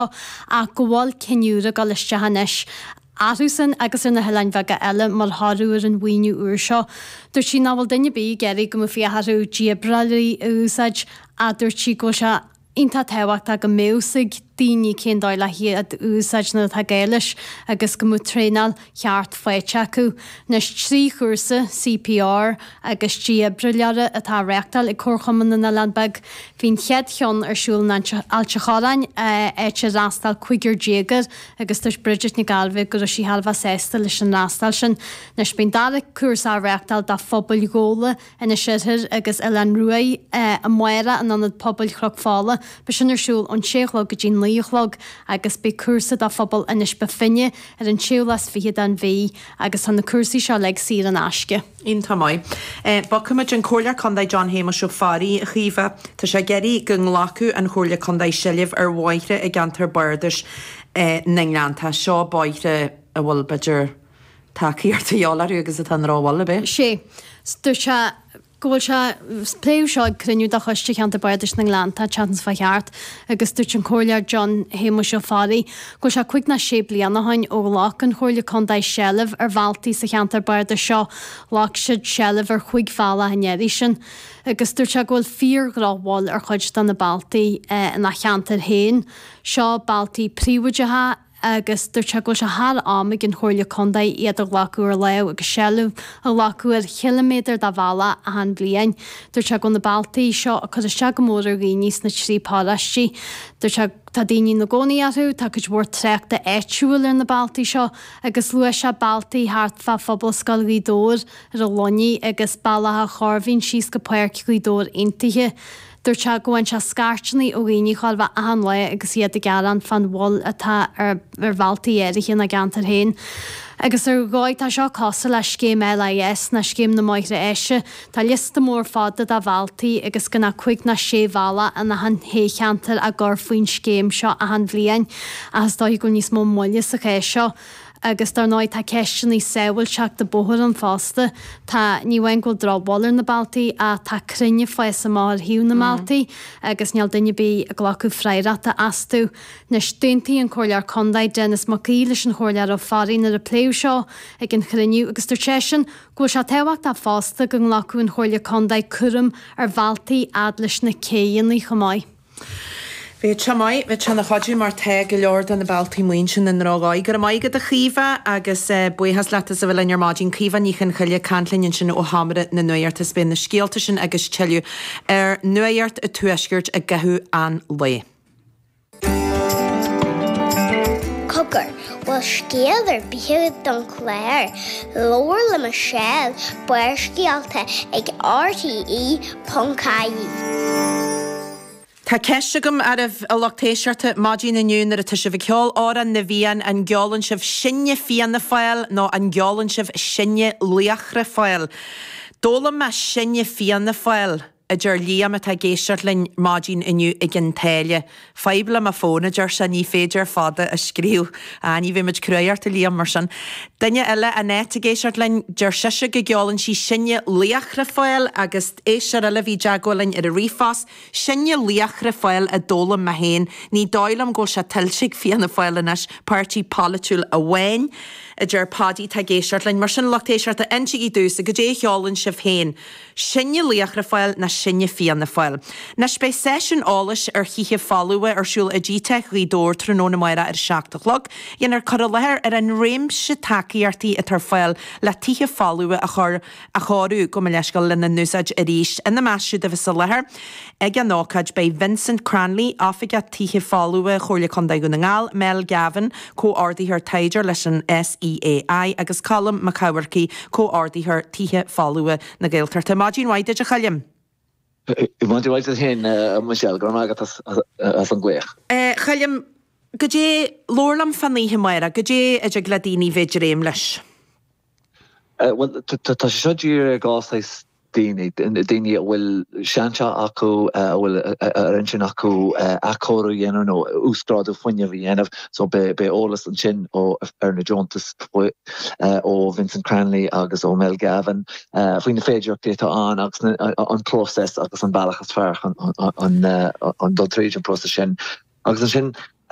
a gohfuil cinúra go leiste hanis. Arúsan agus in na healain bheitga eile mar háúir an bhaoinú úr seo. Dúir sí nábhfuil duine bí geirí go fiotharú diabralaí úsáid a dúir sí go se ínta tehaachta go méosaigh daoine cén dáil le hiad úsáid na tá géilis agus go mú trénal cheart féite acu. Nes trí chuirsa CPR agus diabralaire atá reachtal I córchaman na landbeg hín chead cheann arsúil na alteárain éite rástal chuigiir déagar agus tuis Bridget na Galbhah go sí halbha sésta leis an rástal sin. Nes bín dara cuasa reachtal dá phobal góla ina siithir agus Ellen Ruai a muire an anad pobl chrochfála be sin arsúil an séchlog go dín líochlog agus be cuasa dá phobal inis befinne ar an siúlas fiad an bhí agus an na cuasaí seo le sír an asce. Ínta mai. Ba cumid an cóirlear condaid John Hamish ó Farí a chiomh tá sé geirí gung lacu an chóirlear condaid Shilliv ar bhaithre I gantar bardas na Ngleann tá seo báithre a bhfuil beidir takeíarta eolar agus a tan ráhla be. Sé. Dúir se gohfuil se pléú seo cruniú a chuiste cheanta bardas na Ngleann tá chans fa cheart agus dúirt an cóirlear John Hamish ó Farí go se chuig na sé blianahain ó lách an chóirlear condaid Shilliv ar bháltaí sa cheantar bardas seo lách siad Shilliv ar chuig fála hanéirí sin. Agus dúirt se gohfuil 4 grábháil ar chuid don na baltaí na cheantar héin, seo baltaí príomhaidethe agus dúirt se go se thar amig an chóirlear condaid iad a lacu ar leo agus Shilliv a lacu ar kilometr dá bhela a an bliain. Dúirt se go na baltaí seo a chud se go mór ar níos na trí párastí. Dúirt se tá daoine na gcónaí athú tá go bhór tréachta éitiúil ar na baltaí seo agus luas se baltaí hartfa phobal scoilgaí dór ar a loní agus bailthe chormhín síos go páirciúí dór intaithe. Dúirt se gohain se scartnaí ó ghaoine chuilbh an le agus iad a gearan fan bhil atá ar bháltaí éiriche na gantar héin. Agus ar gáid tá seo cosa le scéim LIS na scéim na maithre éise, tá lista mór fáda a bháltaí agus gona chuig na séhhala a na han héchantar a gur faoin scéim seo a han bbliain agus dá go níos mó muile sa ché seo. Agus dar náid tá ceistena í saoil seach de bóthir an fásta, tá níhain go drábáir na baltaí a tá crinne foies mar hiú na maltaí agus neall duine bí a ghlacu freireachta asú. Nes duintaí an chóirlear condaid Dennis Mací leis an chóirlear ó Farí na a pléú seo ag an chrinniú agus tar sin go se tehacht a fásta go ghlacu an chóirlear condaid curum ar bháltaí ad leis na céannaí chomáid. Bhí chamai, bhí tena chodú mar te go leor an na baltaí muoin sin in rágáid gur maigad a chiomh agus buhas letas a bhfuil in ar mádín chiomh níchan chuile cantlinn sin ó hamara na nuairta spin na scialta sin agus teiliú ar nuairt a tuaisgirt a gathú an le. Cogur, well scéalar bíhead don chléir, lóir le Michelle buir scialta ag RTE.caí. Tá ceistegum ar a loctéisiirta mádín na nniuúnar a tuise bh ceol áran na bhíon an geálann sibh sinne fianna fáil nó an geálann sibh sinne líochra fáil. Dólam me sinne fianna fáil a dúir líam a tá géisiart linn mádín inniu ag an téile. Feibla a fóna dúir se ní féidir fada a scríú a ní bhí muid cruart a líam mar sin. Duine eile a net a géisiart linn dúir siise go geálann sí sinne líochra fáil agus éisiar eile bhí deagolinn ar a rifás sinne líochra fáil a dólam a héin ní dáilam go se tilsigh fianna fáil inis pártí palitiúil a bhain a dúir pádí tá géisiart linn mar sin loctéisiart a intigí dús a go dé cheálann sibh héin. Sinne líochra fáil na sinne fianna fáil. Nes bei session ális ar chiche fáluwe arsúil a ddítech rí dór tróna maira ar seachtalog, yen ar cor leir ar an réimse takeíartaí a tar fáil le tiche fáluwe a chorú go me leisgal lena núsaid a ríist in na meisiú de vis a leir ag an nácaid bei Vincent Cranley áfiga tiche fáluwe chóirle condaid go na ngáil, Mel Gavin co-ordaíthar taidir leis an SEAI agus Colm McCowarkey co-ordaíthar tiche fáluwe na Gaeltarta. Mádín waide a chalim. Want jy weet dit heen Michelle, gaan maar as an gweich. Chalim, go dé lorlam fan ní himaira, go dé a gladíní vedréim leis. Well, tá sé dúr gáis daoine bhfuil seanse acu bhfuil arinsin acu acóú dhéanú nó úsráú foiine bhí dhéanamh so be ólas an sin ó ar na Johntas ó Vincent Cranley agus ó Mel Gavin faoin na féidireachtaí an agus an próses agus an bailachas fearch an dultréidir próses sin agus an sin